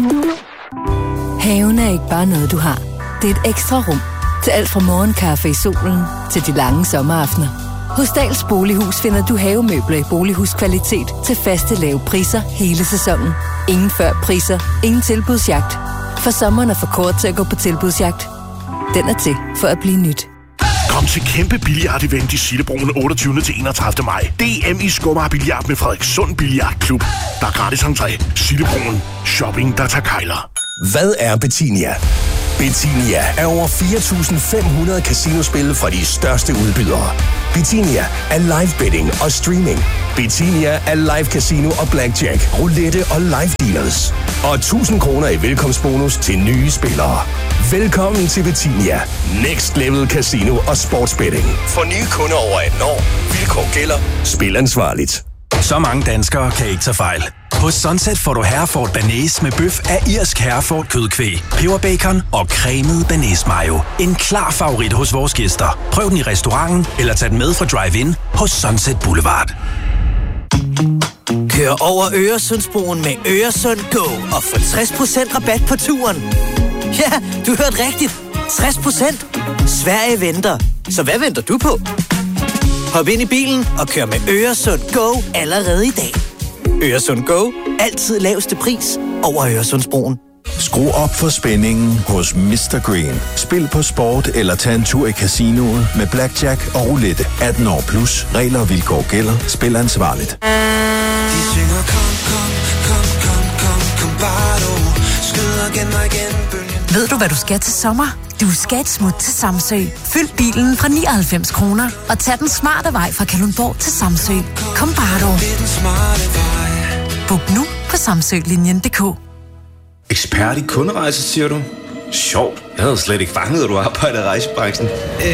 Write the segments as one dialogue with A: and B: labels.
A: Haven er ikke bare noget, du har. Det er et ekstra rum. Til alt fra morgenkaffe i solen til de lange sommeraftener. Hos Dahls Bolighus finder du havemøbler i bolighus-kvalitet til faste lave priser hele sæsonen. Ingen før priser, ingen tilbudsjagt. For sommeren er for kort til at gå på tilbudsjagt. Den er til for at blive nyt.
B: Kom til kæmpe billiard-event i Sillebroen 28. til 31. maj. DM i Skummer Billiard med Frederikssund Billiardklub. Der er gratis entré. Sillebroen. Shopping, der tager kejler.
C: Hvad er Betinia? Betinia er over 4.500 casinospil fra de største udbydere. Betinia er live betting og streaming. Betinia er live casino og blackjack, roulette og live dealers. Og 1.000 kroner i velkomstbonus til nye spillere. Velkommen til Betinia. Next Level Casino og Sportsbetting. For nye kunder over 18 år. Vilkår gælder. Spil ansvarligt.
D: Så mange danskere kan ikke tage fejl. Hos Sunset får du Hereford Bearnaise med bøf af irsk Hereford kødkvæg, peberbacon og cremet Bearnaise mayo. En klar favorit hos vores gæster. Prøv den i restauranten eller tag den med fra drive-in hos Sunset Boulevard.
E: Kør over Øresundsbroen med Øresund Go og få 60% rabat på turen. Ja, du hørte rigtigt. 60%. Sverige venter. Så hvad venter du på? Hop ind i bilen og kør med Øresund Go allerede i dag. Øresund Go. Altid laveste pris over Øresundsbroen.
F: Skru op for spændingen hos Mr. Green. Spil på sport eller tag en tur i casinoet med blackjack og roulette. 18 år plus. Regler og vilkår gælder. Spil ansvarligt.
G: De synger kom, bare du. Skyder igen og igen bølgen.
H: Ved du, hvad du skal til sommer? Du skal et smut til Samsø. Fyld bilen fra 99 kroner og tag den smarte vej fra Kalundborg til Samsø. Kom bare du. Book nu på samsølinjen.dk.
I: Ekspert i kunderejser, siger du? Sjovt. Jeg havde slet ikke fanget, at du arbejder i rejsebranchen.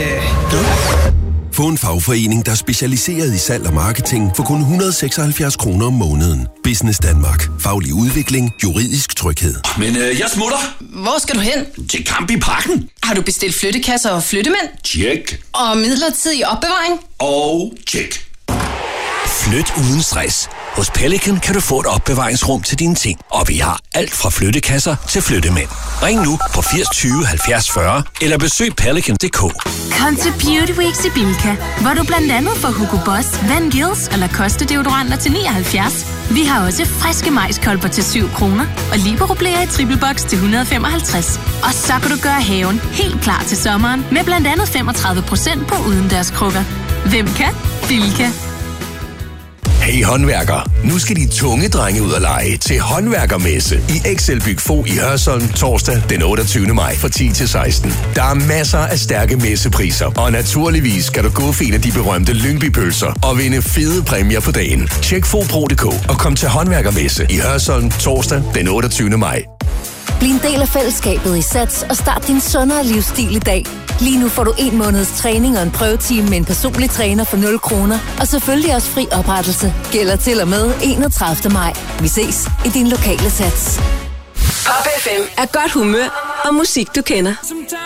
J: Få en fagforening, der er specialiseret i salg og marketing for kun 176 kroner om måneden. Business Danmark. Faglig udvikling. Juridisk tryghed.
K: Men jeg smutter. Hvor skal du hen? Til Kamp i Parken. Har du bestilt flyttekasser og flyttemænd?
J: Tjek.
K: Og midlertidig opbevaring?
J: Og tjek.
L: Flyt uden stress. Hos Pelican kan du få et opbevaringsrum til dine ting. Og vi har alt fra flyttekasser til flyttemænd. Ring nu på 80 20 70 40 eller besøg pelican.dk.
M: Kom til Beauty Weeks i Bilka, hvor du blandt andet får Hugo Boss, Van Gils og Lacoste deodoranter til 79. Vi har også friske majskolber til 7 kroner og Libero-blæer i triple box til 155. Og så kan du gøre haven helt klar til sommeren med blandt andet 35% på udendørskrukker. Hvem kan? Bilka.
C: Hey håndværker, nu skal de tunge drenge ud og lege til håndværkermesse i Excelbyg Fo i Hørsholm torsdag den 28. maj fra 10 til 16. Der er masser af stærke messepriser, og naturligvis skal du gå for en af de berømte Lyngby-pølser og vinde fede præmier på dagen. Tjek fopro.dk og kom til håndværkermesse i Hørsholm torsdag den 28. maj.
A: Bliv en del af fællesskabet i Sats og start din sundere livsstil i dag. Lige nu får du 1 måneds træning og en prøvetime med en personlig træner for 0 kroner. Og selvfølgelig også fri oprettelse. Gælder til og med 31. maj. Vi ses i din lokale Sats.
N: Pop FM er godt humør og musik, du kender.